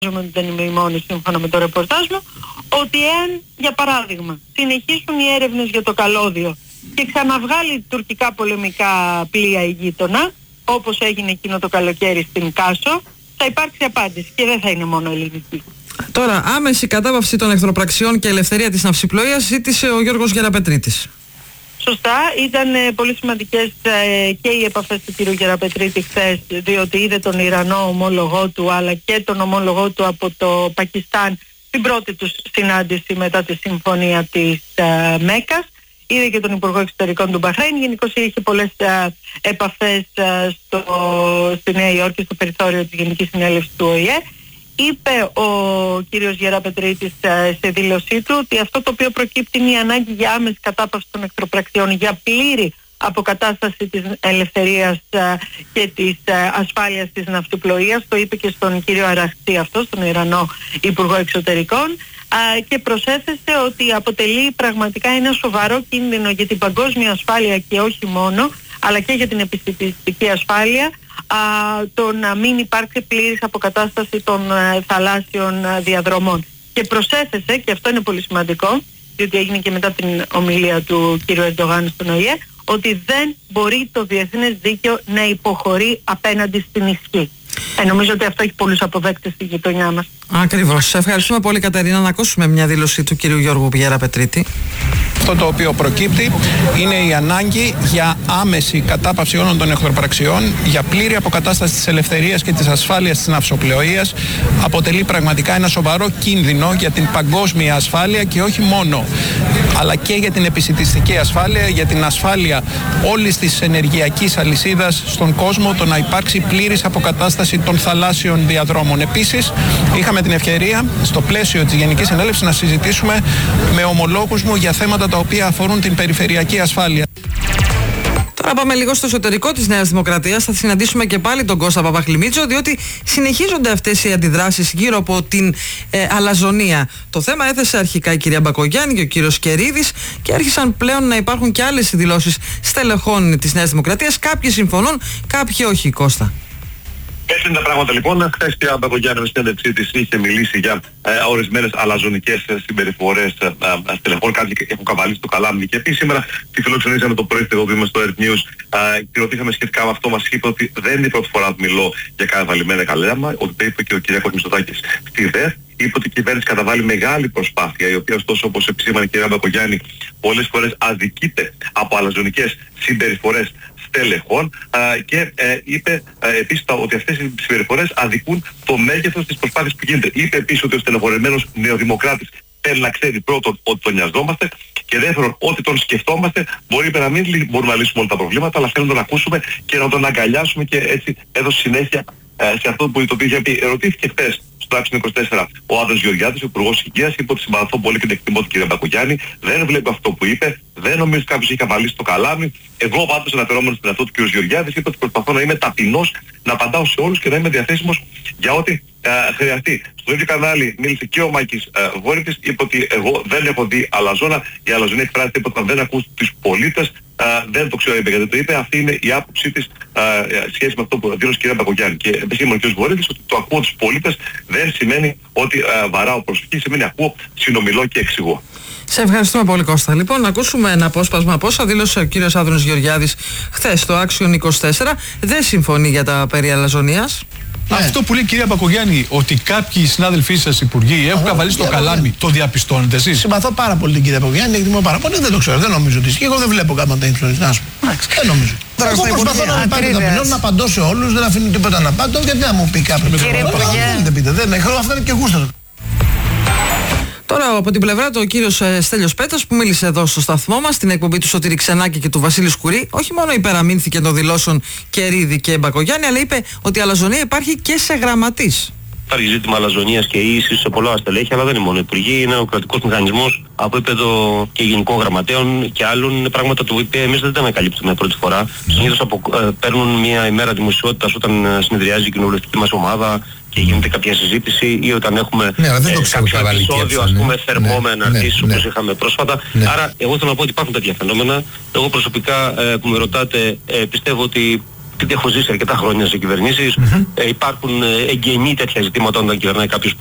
ότι δεν είμαι η μόνη σύμφωνα με το ρεπορτάζ μου, ότι εάν, για παράδειγμα, συνεχίσουν οι έρευνες για το καλώδιο και ξαναβγάλει τουρκικά πολεμικά πλοία η γείτονα, όπως έγινε εκείνο το καλοκαίρι στην Κάσο, θα υπάρξει απάντηση και δεν θα είναι μόνο ελληνική. Τώρα, άμεση κατάπαυση των εχθροπραξιών και ελευθερία της ναυσιπλοείας ζήτησε ο Γιώργος Γεραπετρίτης. Σωστά, ήταν πολύ σημαντικές και οι επαφές του κ. Γεραπετρίτη χθες, διότι είδε τον Ιρανό ομόλογό του αλλά και τον ομόλογό του από το Πακιστάν στην πρώτη τους συνάντηση μετά τη συμφωνία της Μέκκας. Είδε και τον Υπουργό Εξωτερικών του Μπαχρέιν. Γενικώς είχε πολλές επαφές στη Νέα Υόρκη, στο περιθώριο της Γενικής Συνέλευσης του ΟΗΕ. Είπε ο κύριος Γεραπετρίτης σε δήλωσή του ότι αυτό το οποίο προκύπτει είναι η ανάγκη για άμεση κατάπαυση των εχθροπραξιών, για πλήρη αποκατάσταση της ελευθερίας και της ασφάλειας της ναυτιπλοείας. Το είπε και στον κύριο Αραχτή αυτό, στον Ιρανό Υπουργό Εξωτερικών, και προσέθεσε ότι αποτελεί πραγματικά ένα σοβαρό κίνδυνο για την παγκόσμια ασφάλεια και όχι μόνο, αλλά και για την επιστημιστική ασφάλεια, το να μην υπάρξει πλήρης αποκατάσταση των θαλάσσιων διαδρομών. Και προσέθεσε, και αυτό είναι πολύ σημαντικό, διότι έγινε και μετά την ομιλία του κ. Ερντογάν στον ΟΗΕ, ότι δεν μπορεί το διεθνές δίκαιο να υποχωρεί απέναντι στην ισχύ. Νομίζω ότι αυτό έχει πολλούς αποδέκτες στη γειτονιά μας. Ακριβώς. Ευχαριστούμε πολύ, Κατερίνα. Να ακούσουμε μια δήλωση του κ. Γιώργου Γεραπετρίτη. Αυτό το οποίο προκύπτει είναι η ανάγκη για άμεση κατάπαυση όλων των εχθροπραξιών, για πλήρη αποκατάσταση της ελευθερίας και της ασφάλειας της ναυσοπλοείας. Αποτελεί πραγματικά ένα σοβαρό κίνδυνο για την παγκόσμια ασφάλεια και όχι μόνο, αλλά και για την επισιτιστική ασφάλεια, για την ασφάλεια όλης της ενεργειακής αλυσίδας στον κόσμο, το να υπάρξει πλήρης αποκατάσταση των θαλάσσιων διαδρόμων. Επίσης, είχαμε την ευκαιρία στο πλαίσιο της Γενικής Συνέλευσης να συζητήσουμε με ομολόγους μου για θέματα τα οποία αφορούν την περιφερειακή ασφάλεια. Τώρα πάμε λίγο στο εσωτερικό της Νέας Δημοκρατίας. Θα συναντήσουμε και πάλι τον Κώστα Παπαχλημίτσο, διότι συνεχίζονται αυτές οι αντιδράσεις γύρω από την αλαζονία. Το θέμα έθεσε αρχικά η κυρία Μπακογιάννη και ο κύριος Κερίδης και άρχισαν πλέον να υπάρχουν και άλλες δηλώσεις στελεχών της Νέας Δημοκρατίας. Κάποιοι συμφωνούν, κάποιοι όχι, Κώστα. Έτσι είναι τα πράγματα λοιπόν. Χθες η κυρία Μπακογιάννη με συνέντευξή της είχε μιλήσει για ορισμένες αλαζονικές συμπεριφορές στελεχών. Κάποιοι έχουν καβαλήσει το καλάμι. Και επίσης σήμερα τη φιλοξενήσαμε το πρωί που είμαι στο Earth News. Τη ρωτήσαμε σχετικά με αυτό. Μας είπε ότι δεν είναι η πρώτη φορά που μιλώ για καβαλημένα καλάμα. Ότι το είπε και ο Κυριάκος Μητσοτάκης στη ΔΕΘ. Είπε ότι η κυβέρνηση καταβάλει μεγάλη προσπάθεια, η οποία ωστόσο, όπως επισήμανε η κυρία Μπακογιάννη, πολλές φορές αδικείται από αλαζονικές συμπεριφορές στελεχών, και είπε επίσης ότι αυτές οι συμπεριφορές αδικούν το μέγεθος της προσπάθειας που γίνεται. Είπε επίσης ότι ο στενοχωρεμένος νεοδημοκράτης θέλει να ξέρει πρώτον ότι τον νοιαζόμαστε και δεύτερον ότι τον σκεφτόμαστε. Μπορεί να μην μπορούμε να λύσουμε όλα τα προβλήματα, αλλά θέλουμε να τον ακούσουμε και να τον αγκαλιάσουμε, και έτσι έδωσε συνέχεια σε αυτό που το οποίο είχε πει. Ερωτήθηκε χθες στο Άξιο 24 ο Άδωνης Γεωργιάδης, ο Υπουργός Υγείας, είπε ότι συμπαθώ πολύ και την εκτιμώ την κυρία Μπακογιάννη. Δεν βλέπω αυτό που είπε, δεν νομίζω ότι κάποιος έχει καβαλήσει το καλάμι. Εγώ πάντως αναφερόμενος στην αυτό του κ. Γεωργιάδης είπε ότι προσπαθώ να είμαι ταπεινός, να απαντάω σε όλους και να είμαι διαθέσιμος για ό,τι χρειαστεί. Στο ίδιο κανάλι μίλησε και ο Μάκης Βόρητης, είπε ότι εγώ δεν έχω δει αλαζόνα. Η αλαζονία εκφράζεται όταν δεν ακούς τους πολίτες. Δεν το ξέρω, είπε, γιατί το είπε. Αυτή είναι η άποψή της σχέση με αυτό που δήλωσε η κυρία Μπακογιάννη. Και επισήμανε ο κ. Βορύδης ότι το ακούω τους πολίτες δεν σημαίνει ότι βαράω προσοχή, σημαίνει ακούω, συνομιλώ και εξηγώ. Σε ευχαριστούμε πολύ, Κώστα. Λοιπόν, να ακούσουμε ένα απόσπασμα από όσα δήλωσε ο κύριος Άδωνης Γεωργιάδης χθες στο Action 24. Δεν συμφωνεί για τα περί αλαζονίας. Αυτό που λέει η κυρία Μπακογιάννη, ότι κάποιοι συνάδελφοί σας υπουργοί έχουν καβαλήσει το καλάμι, το διαπιστώνετε εσείς? Συμπαθώ πάρα πολύ την κυρία Μπακογιάννη, εκτιμώ πάρα πολύ. Δεν το ξέρω, δεν νομίζω ότι ισχύει. Εγώ δεν βλέπω κάμα τα influence. Δεν νομίζω. Εγώ προσπαθώ να πάρω ταπεινό, να απαντώ σε όλους, δεν αφήνω τίποτα να απαντώ, γιατί να μου πει κάποιος. Δεν έχω, αυτά είναι και γούστα. Τώρα από την πλευρά του ο κύριος Στέλιος Πέτρας, που μίλησε εδώ στο σταθμό μας στην εκπομπή του Σωτήρη Ξενάκη και του Βασίλη Σκουρί, όχι μόνο υπεραμείνθηκε των δηλώσεων Κερίδη και Μπακογιάννη, αλλά είπε ότι η αλαζονία υπάρχει και σε γραμματείς. Υπάρχει ζήτημα αλαζονίας και ίσης σε πολλά στελέχη, αλλά δεν είναι μόνο οι υπουργοί, είναι ο κρατικός μηχανισμός από επίπεδο και γενικών γραμματέων και άλλων. Είναι πράγματα του οποία εμείς δεν τα ανακαλύπτουμε πρώτη φορά. Συνήθως παίρνουν μια ημέρα δημοσιότητας όταν συνεδριάζει η κοινοβουλευτική μας ομάδα και γίνεται κάποια συζήτηση, ή όταν έχουμε κάποιο επεισόδιο, ας πούμε, θερμό με αναρτήσεις όπως είχαμε πρόσφατα. Άρα εγώ θέλω να πω ότι υπάρχουν τέτοια φαινόμενα. Εγώ προσωπικά που με ρωτάτε πιστεύω ότι επειδή έχω ζήσει αρκετά χρόνια σε κυβερνήσεις, υπάρχουν εγγενή τέτοια ζητήματα όταν κυβερνάει κάποιος